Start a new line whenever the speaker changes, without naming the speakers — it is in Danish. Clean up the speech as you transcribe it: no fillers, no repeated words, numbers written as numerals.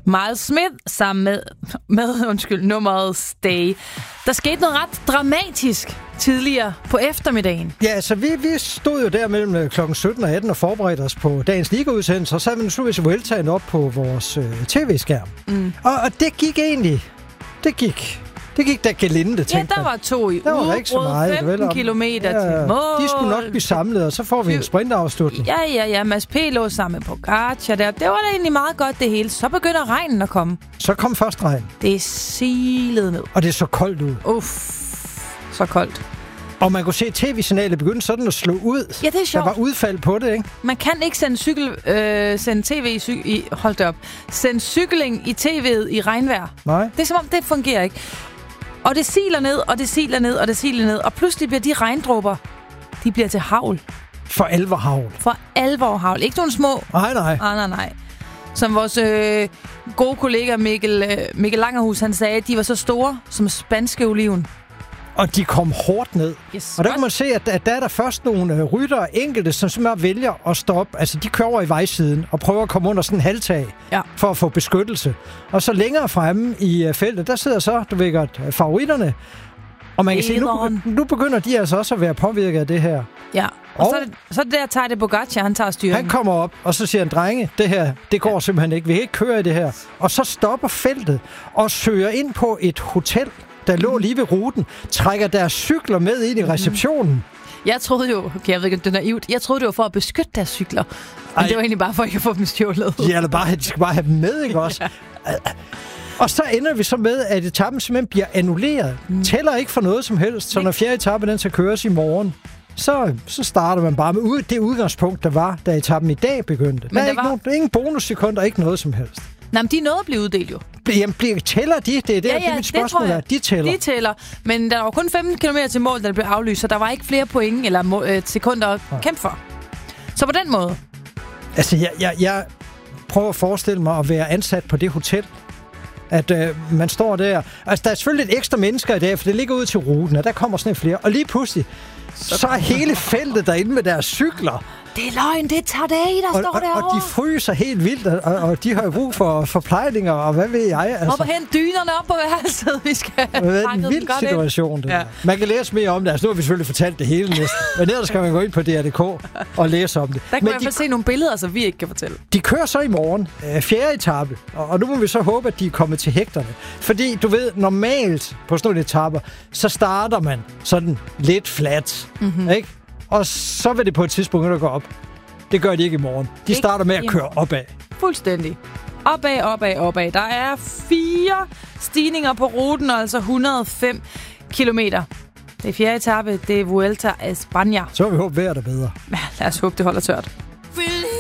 Miles Smith sammen med nummeret Stay. Der skete noget ret dramatisk tidligere på eftermiddagen.
Ja, så vi stod jo der mellem klokken 17 og 18 og forberedte os på dagens ligaudsendelse, og så havde vi naturligvis Vueltaen op på vores tv-skærm. Og det gik egentlig... Det gik da gelinde, tænkte
Ja, der var 2 i udbrud, 15 kilometer til mål.
De skulle nok blive samlet, og så får vi en sprintafslutning.
Ja. Mads P. lå sammen med Pogacar der. Det var da egentlig meget godt, det hele. Så begynder regnen at komme.
Så kom først regn.
Det silede ned.
Og det så koldt ud.
Så koldt.
Og man kunne se, at tv-signalet begyndte sådan at slå ud.
Ja, det er sjovt.
Der var udfald på det, ikke?
Man kan ikke sende sende cykling i tv'et i regnvejr.
Nej.
Det er som om, det fungerer ikke. Og det siler ned, og det siler ned, og det siler ned. Og pludselig bliver de regndråber, de bliver til havl.
For alvor havl.
For alvor havl. Ikke nogle små. Nej. Som vores gode kollega Mikkel Langerhus, han sagde, de var så store som spanske oliven.
Og de kom hårdt ned.
Yes,
og der kan man se, at der er der først nogle ryttere, enkelte, som simpelthen vælger at stoppe. Altså, de kører over i vejsiden og prøver at komme under sådan en halvtag for at få beskyttelse. Og så længere fremme i feltet, der sidder så, favoritterne. Og man kan se, nu begynder de altså også at være påvirket af det her.
Ja, og så er det der Tadej Pogacar, han tager styringen.
Han kommer op, og så siger han, drenge, det her, det går simpelthen ikke. Vi kan ikke køre i det her. Og så stopper feltet og søger ind på et hotel, der lå lige ved ruten, trækker deres cykler med ind i receptionen.
Jeg troede jo, jeg ved ikke, det er naivt, jeg troede det var for at beskytte deres cykler. Men det var egentlig bare for ikke at få dem stjålet.
Ja, de skal bare have dem med, ikke også? Ja. Og så ender vi så med, at etappen simpelthen bliver annulleret. Tæller ikke for noget som helst, så når 4. etape den skal køres i morgen, så starter man bare med det udgangspunkt, der var, da etappen i dag begyndte. Men der er ingen bonussekunder, ikke noget som helst.
Nej, men de nåede at blive uddelt jo.
Jamen, tæller de? Det er det mit spørgsmål er. De tæller.
De tæller, men der var kun 15 km til mål, da det blev aflyst, så der var ikke flere point eller sekunder at kæmpe for. Så på den måde.
Altså, jeg prøver at forestille mig at være ansat på det hotel, at man står der. Altså, der er selvfølgelig lidt ekstra mennesker i dag, for det ligger ud til ruten, og der kommer sådan flere. Og lige pludselig, så er hele feltet derinde med deres cykler.
Det er løgn, det er Tadej, der står derovre.
Og de fryser helt vildt, og de har jo brug for forplejninger, og hvad ved jeg. Altså.
Op og hente dynerne op på værelset, vi skal
pakke den godt ind. Det er en vild situation, det. Ja. Man kan læse mere om det. Altså, nu har vi selvfølgelig fortalt det hele næsten. Men ellers skal man gå ind på DR.dk og læse om det.
Der kan man i hvert fald se nogle billeder, som vi ikke kan fortælle.
De kører så i morgen, 4. etape, og nu må vi så håbe, at de er kommet til hægterne. Fordi, du ved, normalt på sådan nogle etaper, så starter man sådan lidt flat, ikke? Og så vil det på et tidspunkt gå op. Det gør de ikke i morgen. De starter med at køre opad.
Fuldstændig. Opad. Der er 4 stigninger på ruten, altså 105 kilometer. Det er 4. etape, det er Vuelta a España.
Så vi håber, vejret er bedre.
Ja, lad os håbe, det holder tørt.